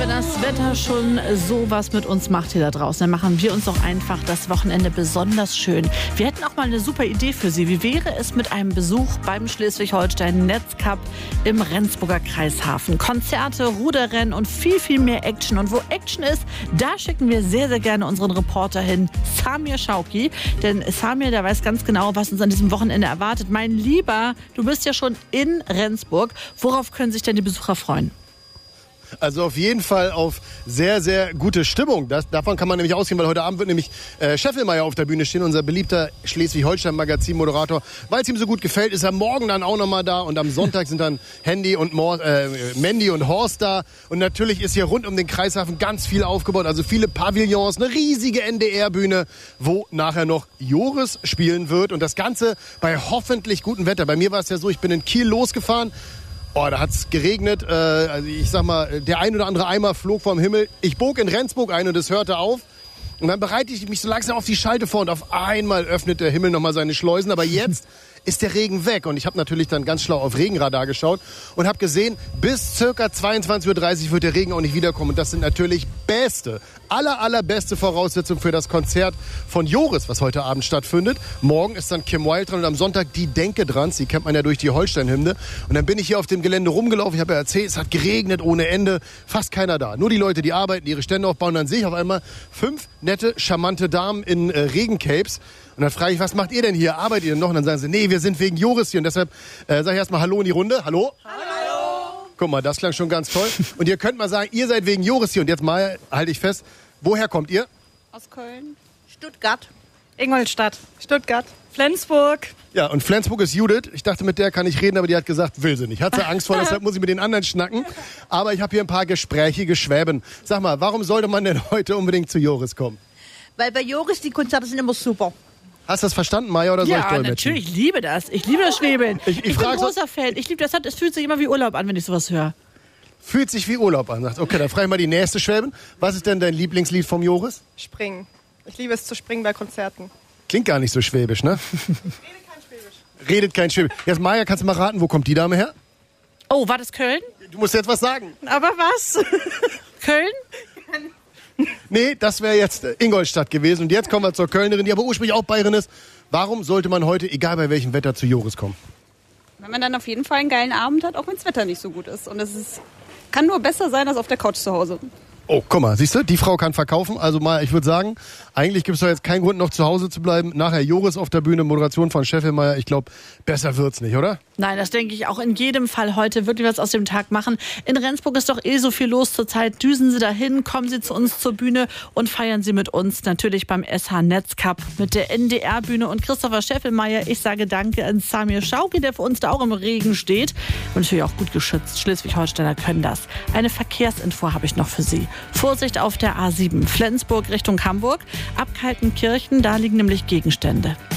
wenn das Wetter schon sowas mit uns macht hier da draußen, dann machen wir uns doch einfach das Wochenende besonders schön. Wir hätten auch mal eine super Idee für Sie. Wie wäre es mit einem Besuch beim Schleswig-Holstein-Netzcup im Rendsburger Kreishafen? Konzerte, Ruderrennen und viel, viel mehr Action. Und wo Action ist, da schicken wir sehr, sehr gerne unseren Reporter hin, Samir Schauki. Denn Samir, der weiß ganz genau, was uns an diesem Wochenende erwartet. Mein Lieber, du bist ja schon in Rendsburg. Worauf können sich denn die Besucher freuen? Also auf jeden Fall auf sehr, sehr gute Stimmung. Davon kann man nämlich ausgehen, weil heute Abend wird nämlich Scheffelmeier auf der Bühne stehen, unser beliebter Schleswig-Holstein-Magazin-Moderator. Weil es ihm so gut gefällt, ist er morgen dann auch nochmal da. Und am Sonntag sind dann Mandy und Horst da. Und natürlich ist hier rund um den Kreishafen ganz viel aufgebaut. Also viele Pavillons, eine riesige NDR-Bühne, wo nachher noch Joris spielen wird. Und das Ganze bei hoffentlich gutem Wetter. Bei mir war es ja so, ich bin in Kiel losgefahren. Oh, da hat's geregnet. Also ich sag mal, der ein oder andere Eimer flog vom Himmel. Ich bog in Rendsburg ein und es hörte auf. Und dann bereite ich mich so langsam auf die Schalte vor und auf einmal öffnet der Himmel nochmal seine Schleusen. Aber jetzt ist der Regen weg. Und ich habe natürlich dann ganz schlau auf Regenradar geschaut und habe gesehen, bis ca. 22:30 Uhr wird der Regen auch nicht wiederkommen. Und das sind natürlich allerbeste Voraussetzungen für das Konzert von Joris, was heute Abend stattfindet. Morgen ist dann Kim Wilde dran und am Sonntag die Denke dran. Die kennt man ja durch die Holstein-Hymne. Und dann bin ich hier auf dem Gelände rumgelaufen. Ich habe ja erzählt, es hat geregnet ohne Ende. Fast keiner da. Nur die Leute, die arbeiten, ihre Stände aufbauen. Dann sehe ich auf einmal 5 nette, charmante Damen in Regencapes. Und dann frage ich, was macht ihr denn hier? Arbeitet ihr denn noch? Und dann sagen sie, nee, wir sind wegen Joris hier. Und deshalb sage ich erstmal Hallo in die Runde. Hallo? Hallo! Guck mal, das klang schon ganz toll. Und ihr könnt mal sagen, ihr seid wegen Joris hier. Und jetzt mal halte ich fest, woher kommt ihr? Aus Köln. Stuttgart. Ingolstadt. Stuttgart. Flensburg. Ja, und Flensburg ist Judith. Ich dachte, mit der kann ich reden, aber die hat gesagt, will sie nicht. Hat sie Angst vor, deshalb muss ich mit den anderen schnacken. Aber ich habe hier ein paar gesprächige Schwäben. Sag mal, warum sollte man denn heute unbedingt zu Joris kommen? Weil bei Joris die Konzerte sind immer super. Hast du das verstanden, Maja, oder soll ich dolmetschen? Ja, natürlich, ich liebe das. Ich liebe das Schwäbeln. Ich bin ein großer Fan. Ich liebe das. Es fühlt sich immer wie Urlaub an, wenn ich sowas höre. Fühlt sich wie Urlaub an. Sagt, okay, dann frage ich mal die nächste Schwäbin. Was ist denn dein Lieblingslied vom Joris? Springen. Ich liebe es zu springen bei Konzerten. Klingt gar nicht so schwäbisch, ne? Redet kein Schwäbisch. Jetzt, Maja, kannst du mal raten, wo kommt die Dame her? Oh, war das Köln? Du musst jetzt was sagen. Aber was? Köln? Nee, das wäre jetzt Ingolstadt gewesen. Und jetzt kommen wir zur Kölnerin, die aber ursprünglich auch Bayerin ist. Warum sollte man heute, egal bei welchem Wetter, zu Joris kommen? Wenn man dann auf jeden Fall einen geilen Abend hat, auch wenn das Wetter nicht so gut ist. Und kann nur besser sein als auf der Couch zu Hause. Oh, guck mal, siehst du, die Frau kann verkaufen. Also mal, ich würde sagen, eigentlich gibt es doch jetzt keinen Grund, noch zu Hause zu bleiben. Nachher Joris auf der Bühne, Moderation von Scheffelmeier. Ich glaube, besser wird's nicht, oder? Nein, das denke ich auch in jedem Fall heute. Wirklich was aus dem Tag machen. In Rendsburg ist doch so viel los zurzeit. Düsen Sie dahin, kommen Sie zu uns zur Bühne und feiern Sie mit uns natürlich beim SH Netzcup mit der NDR-Bühne und Christopher Scheffelmeier. Ich sage danke an Samir Schauki, der für uns da auch im Regen steht. Und natürlich auch gut geschützt. Schleswig-Holsteiner können das. Eine Verkehrsinfo habe ich noch für Sie. Vorsicht auf der A7, Flensburg Richtung Hamburg. Ab Kaltenkirchen, da liegen nämlich Gegenstände.